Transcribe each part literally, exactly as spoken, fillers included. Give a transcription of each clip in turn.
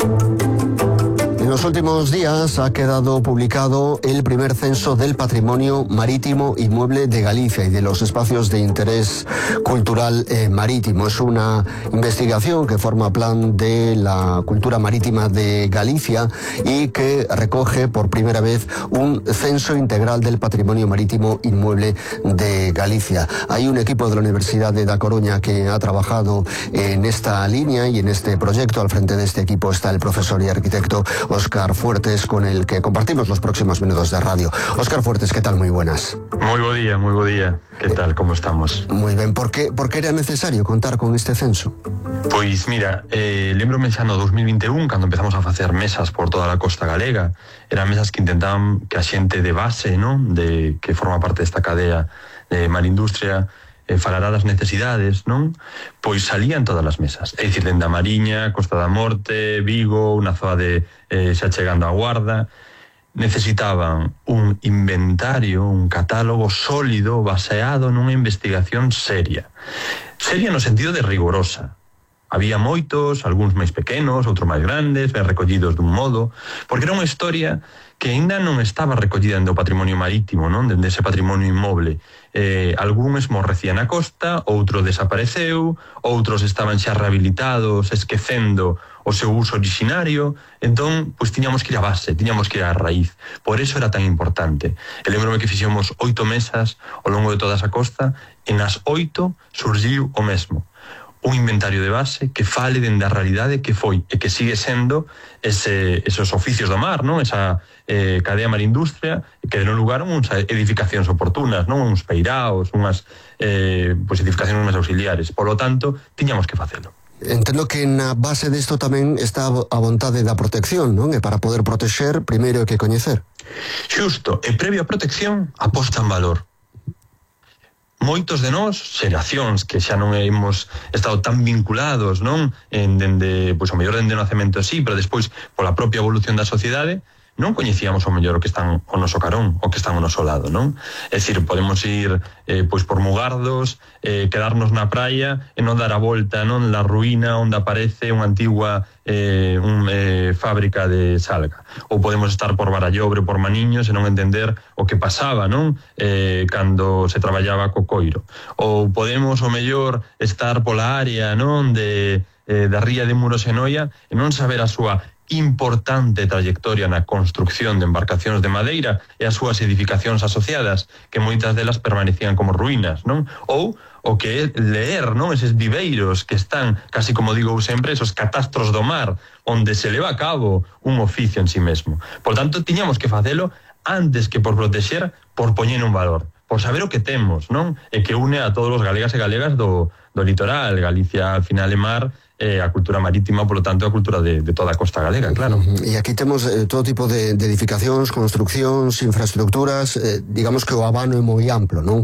En los últimos días ha quedado publicado el primer censo del patrimonio marítimo inmueble de Galicia y de los espacios de interés cultural eh, marítimo. Es una investigación que forma plan de la cultura marítima de Galicia y que recoge por primera vez un censo integral del patrimonio marítimo inmueble de Galicia. Hay un equipo de la Universidad de Da Coruña que ha trabajado en esta línea y en este proyecto. Al frente de este equipo está el profesor y arquitecto Óscar Fuertes, con el que compartimos los próximos minutos de radio. Óscar Fuertes, ¿qué tal? Muy buenas. Muy buen día, muy buen día. ¿Qué tal? ¿Cómo estamos? Muy ben. Por que, por que era necesario contar con este censo? Pois mira, eh, lembro-me xa no dos mil vinte e un, cando empezamos a facer mesas por toda a costa galega. Eran mesas que intentaban que a xente de base, non, de que forma parte desta cadea de Marindustria, eh, falará das necesidades, non? Pois salían todas as mesas. É dicir, dende a Mariña, Costa da Morte, Vigo, unha zoa de eh, xa chegando a Guarda. Necesitaban un inventario, un catálogo sólido baseado nunha investigación seria. Seria no sentido de rigorosa. Había moitos, algúns máis pequenos, outros máis grandes, ben recollidos dun modo, porque era unha historia que ainda non estaba recollida dentro do patrimonio marítimo, non? Dende ese patrimonio inmoble. Eh, algúns morrecían a costa, outro desapareceu, outros estaban xa rehabilitados, esquecendo o seu uso originario. Entón, pois tiñamos que ir a base, tiñamos que ir a raíz. Por eso era tan importante. E lembro-me que fixemos oito mesas ao longo de toda esa costa, e nas oito surgiu o mesmo. Un inventario de base que fale dende a realidade que foi e que sigue sendo ese, esos oficios do mar, non? Esa eh, cadea Marindustria, que deron lugar uns edificacións oportunas, non? Uns peiraos, unhas eh, pues edificacións máis auxiliares. Por lo tanto, tiñamos que facelo. Entendo que na base disto tamén está a vontade da protección, non? E para poder protexer, primeiro hai que coñecer. Xusto, e previo a protección, aposta en valor. Moitos de nós, xeracións que xa non hemos estado tan vinculados, non? En dende, pois o mellor dende o nacemento sí, pero despois pola propia evolución da sociedade, non coñecíamos o mellor o que están o noso carón, o que están o noso lado, non? É dicir, podemos ir eh, pois por Mugardos, eh, quedarnos na praia e non dar a volta, non? La ruína onde aparece unha antigua eh, un, eh, fábrica de salga. Ou podemos estar por Barallobre, por Maniños e non entender o que pasaba, non? Eh, cando se traballaba co coiro. Ou podemos o mellor estar pola área, non? De, eh, da ría de Muros e Noia e non saber a súa importante trayectoria na construcción de embarcacións de madeira e as súas edificacións asociadas, que moitas delas permanecían como ruínas, non? Ou o que é leer, non? Eses viveiros que están, casi como digo sempre, esos catastros do mar, onde se leva a cabo un oficio en sí mesmo. Por tanto, tiñamos que facelo antes que por protexer, por poñer un valor, por saber o que temos, non? E que une a todos os galegas e galegas do, do litoral. Galicia, al final, é mar, eh, a cultura marítima, polo tanto, a cultura de, de toda a costa galega, claro. E aquí temos eh, todo tipo de, de edificacións, construccións, infraestructuras, eh, digamos que o abano é moi amplo, non?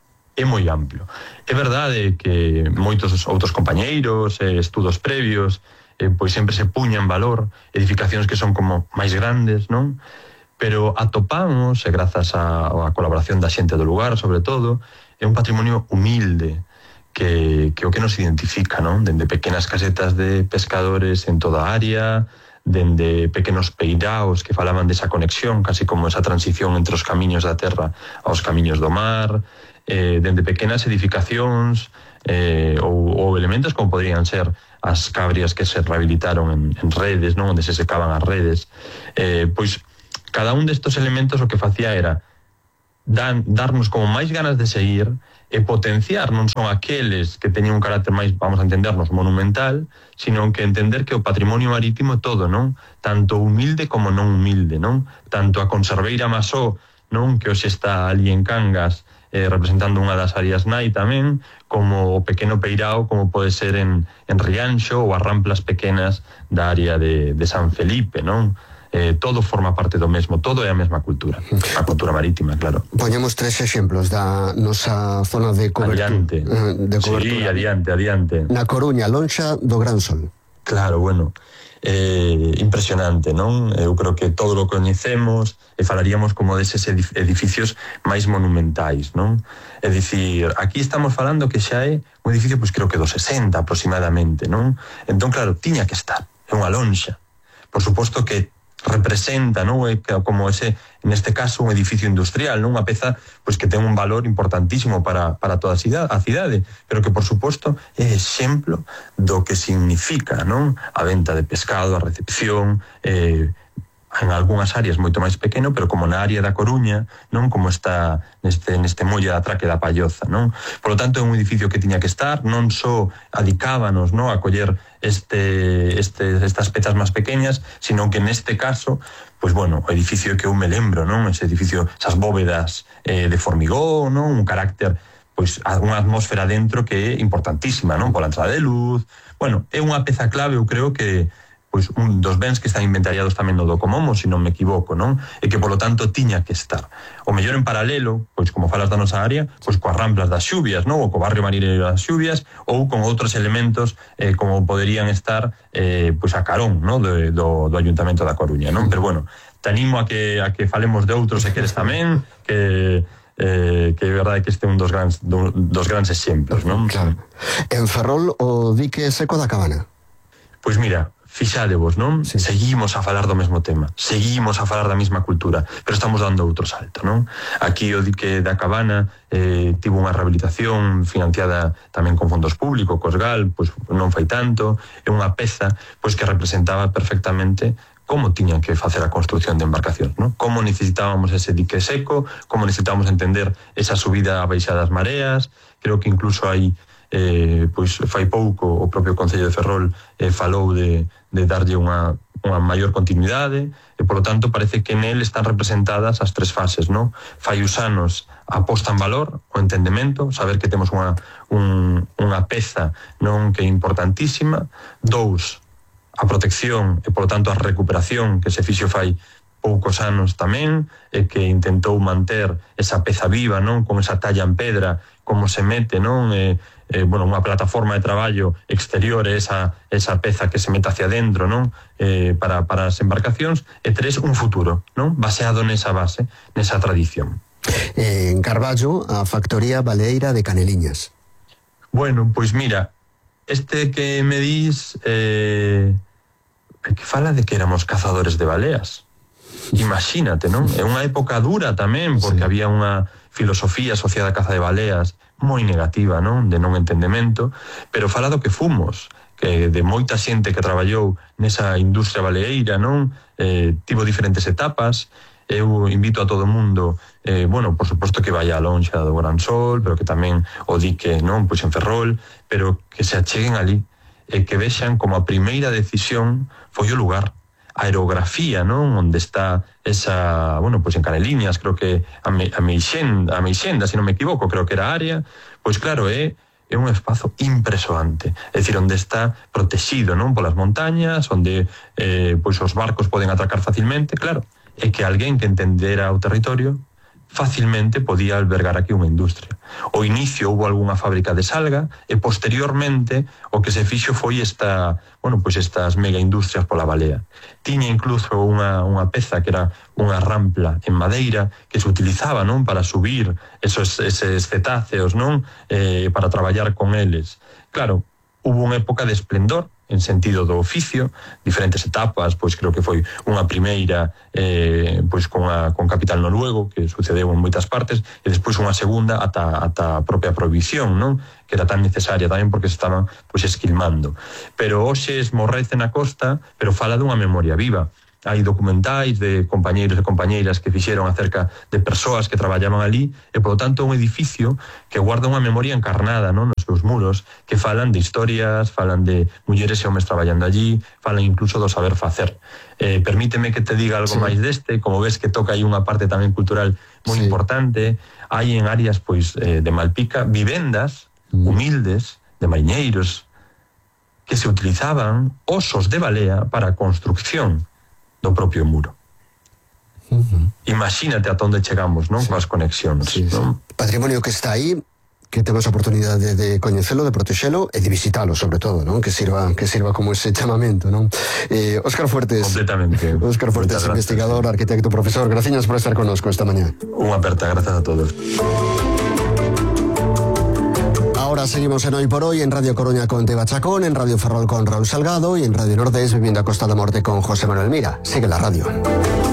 É moi amplo. É verdade que moitos outros compañeiros, eh, estudos previos, eh, pois sempre se puñan valor, edificacións que son como máis grandes, non? Pero atopamos, e grazas a, a colaboración da xente do lugar, sobre todo, é un patrimonio humilde, que, que o que nos identifica, non? Dende pequenas casetas de pescadores en toda a área, dende pequenos peiraos que falaban desa conexión, casi como esa transición entre os camiños da terra aos camiños do mar, eh, dende pequenas edificacións eh, ou, ou elementos como podrían ser as cabrias que se rehabilitaron en, en redes, non? Onde se secaban as redes. Eh, pois cada un destos elementos o que facía era dan, darnos como máis ganas de seguir e potenciar, non son aqueles que teñen un carácter máis, vamos a entendernos, monumental, sino que entender que o patrimonio marítimo é todo, non? Tanto humilde como non humilde, non? Tanto a conserveira Masó, non? Que hoxe está ali en Cangas, eh, representando unha das áreas Nai tamén, como o pequeno peirao, como pode ser en, en Rianxo, ou as ramplas pequenas da área de, de San Felipe, non? Eh, todo forma parte do mesmo, todo é a mesma cultura, a cultura marítima, claro. Poñemos tres exemplos da nosa zona de cobertura. Adiante, de cobertura. Sí, adiante, adiante. Na Coruña, lonxa do Gran Sol. Claro, bueno, eh, impresionante, non? Eu creo que todo lo coñecemos e falaríamos como deses edificios máis monumentais, non? É dicir, aquí estamos falando que xa é un edificio, pois creo que do sesenta aproximadamente, non? Entón, claro, tiña que estar, é unha lonxa. por suposto que representa, ¿no? Como ese, en este caso, un edificio industrial, ¿no? Unha peza pois, que ten un valor importantísimo para, para toda a cidade, a cidade, pero que, por suposto, é exemplo do que significa, ¿no? A venta de pescado, a recepción, eh, en algunhas áreas moito máis pequeno, pero como na área da Coruña, non como está neste, neste molle de atraque da Palloza, non? Por lo tanto, é un edificio que tiña que estar, non só adicábanos, non, a coller este, este, estas pezas máis pequeñas, sino que neste caso, pois bueno, o edificio que eu me lembro, non? Ese edificio, esas bóvedas eh, de formigón, non? Un carácter, pois unha atmósfera dentro que é importantísima, non? Pola entrada de luz. Bueno, é unha peza clave, eu creo que pois un dos bens que están inventariados tamén no Docomomo, se non me equivoco, non? E que, polo tanto, tiña que estar. O mellor en paralelo, pois como falas da nosa área, pois coas ramplas das Xubias, non? Ou co barrio marineiro das Xubias, ou con outros elementos eh, como poderían estar eh, pois a carón, non? Do, do, do Ayuntamento da Coruña, non? Pero, bueno, te animo a que, a que falemos de outros se queres tamén, que... Eh, que é verdade que este é un dos grandes, do, dos grandes exemplos, non? Claro. En Ferrol, o dique seco da Cabana? Pois mira, fixádevos, non? Sí. Seguimos a falar do mesmo tema, seguimos a falar da mesma cultura, pero estamos dando outro salto, non? Aquí o dique da Cabana eh, tivo unha rehabilitación financiada tamén con fondos públicos, Cosgal, pois non fai tanto, é unha peza pois que representaba perfectamente como tiñan que facer a construcción de embarcacións, non? Como necesitábamos ese dique seco, como necesitábamos entender esa subida a baixada das mareas. Creo que incluso hai Eh, pois fai pouco o propio Concello de Ferrol eh, falou de, de darlle unha, unha maior continuidade e, polo tanto, parece que nel están representadas as tres fases, non? Fai os anos a posta en valor, o entendemento, saber que temos unha, un, unha peza non que é importantísima. Dous, a protección e, polo tanto, a recuperación que se fixo fai poucos anos tamén, e que intentou manter esa peza viva, non? Con esa talla en pedra, como se mete, non? Eh, eh, bueno, unha plataforma de traballo exterior, esa, esa peza que se mete hacia dentro, non? Eh, para, para as embarcacións. E tres, un futuro, non? Baseado nesa base, nesa tradición. En Carballo, a factoría baleeira de Caneliñas. Bueno, pois mira, este que me dis eh, que fala de que éramos cazadores de baleas. Imagínate, non? É unha época dura tamén, porque sí, había unha filosofía asociada á caza de baleas moi negativa, non? De non entendemento, pero fala do que fomos, que de moita xente que traballou nesa industria baleeira, non? Eh, tivo diferentes etapas. Eu invito a todo o mundo, eh, bueno, por suposto que vaya a lonxa do Gran Sol, pero que tamén o dique, non? Pois en Ferrol, pero que se acheguen ali e que vexan como a primeira decisión foi o lugar, a aerografía, non? Onde está esa, bueno, pois en Caneliñas, creo que a, me, a Meixenda, a Meixenda, se non me equivoco, creo que era a área, pois claro, é, é un espazo impresionante, é dicir, onde está protegido, non? Polas montañas, onde eh, pois os barcos poden atracar facilmente, claro, é que alguén que entendera o territorio facilmente podía albergar aquí unha industria. O inicio houve algunha fábrica de salga e posteriormente o que se fixo foi esta, bueno, pois estas mega industrias pola balea. Tiña incluso unha, unha peza que era unha rampla en madeira que se utilizaba, non, para subir esos, eses cetáceos, non, eh, para traballar con eles. Claro, hubo unha época de esplendor en sentido do oficio, diferentes etapas, pois creo que foi unha primeira eh, pois con, a, con capital noruego, que sucedeu en moitas partes, e despois unha segunda ata, ata a propia prohibición, non? Que era tan necesaria tamén porque se estaban pois esquilmando. Pero hoxe esmorrece na costa, pero fala dunha memoria viva. Hai documentais de compañeiros e compañeiras que fixeron acerca de persoas que traballaban ali e, polo tanto, un edificio que guarda unha memoria encarnada, non, nos seus muros, que falan de historias, falan de mulleres e homes traballando allí, falan incluso do saber facer. Eh, permíteme que te diga algo sí. máis deste, como ves que toca aí unha parte tamén cultural moi sí. importante. Hai en áreas pois eh, de Malpica vivendas mm. humildes, de mariñeiros, que se utilizaban osos de balea para a construcción do propio muro. Uh-huh. Imagínate a onde chegamos, non? Sí. Coas conexións, sí, non? Sí. Patrimonio que está aí, que temos a oportunidade de, de coñecelo, de protexelo e de visitalo, sobre todo, non? Que sirva que sirva como ese chamamento, non? Eh, Óscar Fuertes. Completamente. Óscar Fuertes, investigador, arquitecto, profesor. Gracias por estar connosco esta mañá. Unha aperta, grazas a todos. Ahora seguimos en Hoy por Hoy, en Radio Coruña con Teba Chacón, en Radio Ferrol con Raúl Salgado y en Radio Nordés Vivienda Costa da Morte con José Manuel Mira. Sigue la radio.